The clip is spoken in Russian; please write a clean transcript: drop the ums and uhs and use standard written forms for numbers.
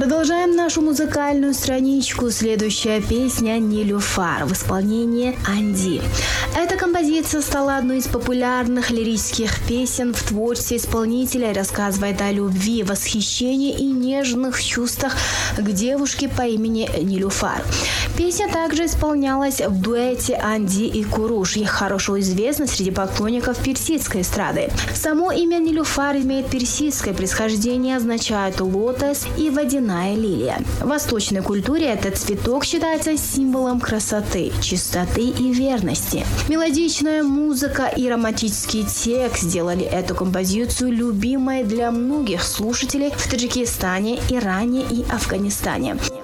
Продолжаем нашу музыкальную страничку. Следующая песня «Нилюфар» в исполнении Анди. Эта композиция стала одной из популярных лирических песен в творчестве исполнителя, рассказывает о любви, восхищении и нежных чувствах к девушке по имени Нилюфар. Песня также исполнялась в дуэте Анди и Куруш, и хорошо известна среди поклонников персидской эстрады. Само имя Нилюфар имеет персидское происхождение, означает лотос и водяная лилия. В восточной культуре этот цветок считается символом красоты, чистоты и верности. Мелодичная музыка и романтический текст сделали эту композицию любимой для многих слушателей в Таджикистане, Иране и Афганистане.